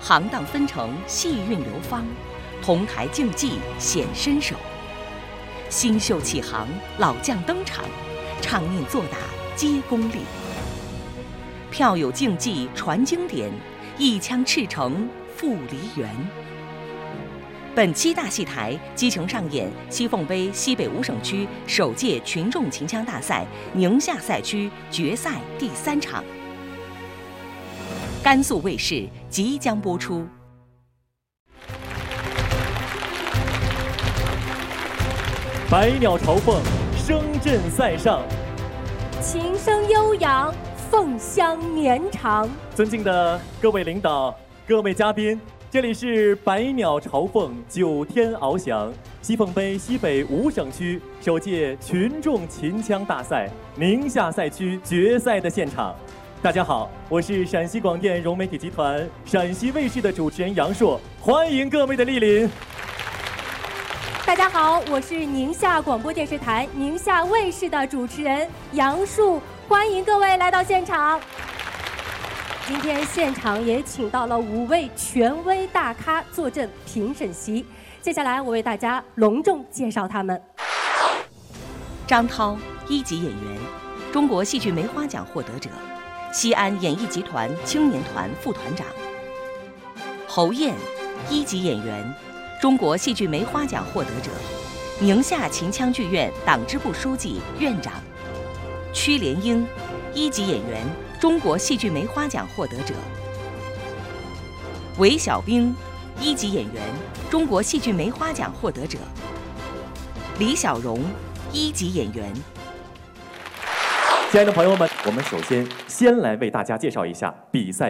行当纷呈，细韵流芳，同台竞技显身手。新秀起航，老将登场，唱念做打皆功力。票友竞技传经典，一腔赤诚赴梨园。本期大戏台激情上演西凤杯西北五省区首届群众秦腔大赛宁夏赛区决赛第3场。甘肃卫视即将播出。 百鸟朝凤，声震塞上， 琴声悠扬，凤香绵长。 尊敬的各位领导、各位嘉宾，这里是百鸟朝凤9天翱翔西凤杯西北5省区首届群众秦腔大赛宁夏赛区决赛的现场。大家好，我是陕西广电融媒体集团陕西卫视的主持人杨硕，欢迎各位的莅临。 大家好，我是宁夏广播电视台宁夏卫视的主持人杨树，欢迎各位来到现场。今天现场也请到了5位权威大咖坐镇评审席，接下来我为大家隆重介绍他们。 张涛，1级演员，中国戏剧梅花奖获得者，西安演艺集团青年团副团长。侯艳，1级演员，中国戏剧梅花奖获得者，宁夏秦腔剧院党支部书记、院长。屈连英，1级演员，中国戏剧梅花奖获得者。韦小兵，1级演员，中国戏剧梅花奖获得者。李小荣，1级演员。 亲爱的朋友们，我们首先来为大家介绍一下比赛